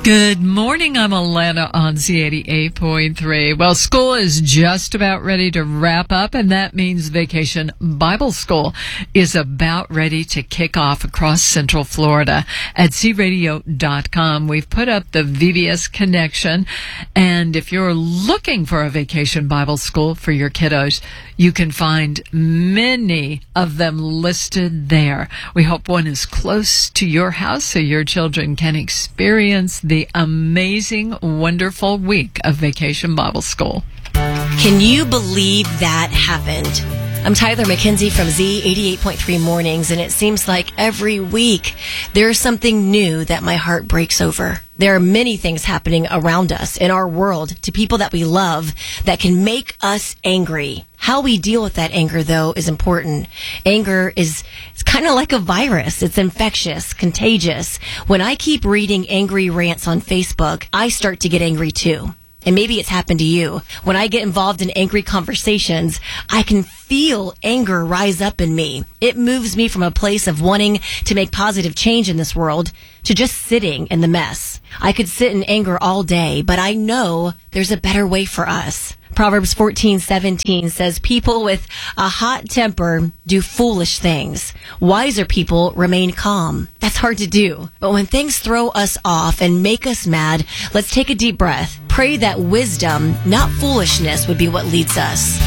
Good morning. I'm Alana on Z88.3. Well, school is just about ready to wrap up, and that means Vacation Bible School is about ready to kick off across Central Florida. At ZRadio.com, we've put up the VBS connection, and if you're looking for a Vacation Bible School for your kiddos, you can find many of them listed there. We hope one is close to your house so your children can experience the amazing, wonderful week of Vacation Bible School. Can you believe that happened? I'm Tyler McKenzie from Z88.3 Mornings, and it seems like every week there's something new that my heart breaks over. There are many things happening around us in our world to people that we love that can make us angry. How we deal with that anger, though, is important. Anger is kind of like a virus. It's infectious, contagious. When I keep reading angry rants on Facebook, I start to get angry too. And maybe it's happened to you. When I get involved in angry conversations, I can feel anger rise up in me. It moves me from a place of wanting to make positive change in this world to just sitting in the mess. I could sit in anger all day, but I know there's a better way for us. Proverbs 14:17 says, people with a hot temper do foolish things. Wiser people remain calm. That's hard to do. But when things throw us off and make us mad, let's take a deep breath. Pray that wisdom, not foolishness, would be what leads us.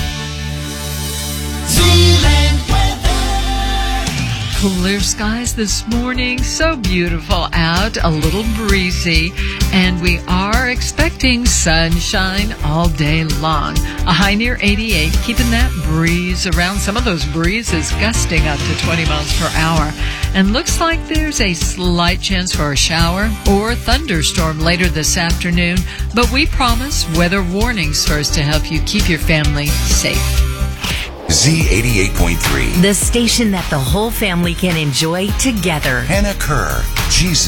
Clear skies this morning, so beautiful out, a little breezy, and we are expecting sunshine all day long. A high near 88, keeping that breeze around. Some of those breezes gusting up to 20 miles per hour. And looks like there's a slight chance for a shower or thunderstorm later this afternoon, but we promise weather warnings first to help you keep your family safe. Z88.3. The station that the whole family can enjoy together. Hannah Kerr, Jesus.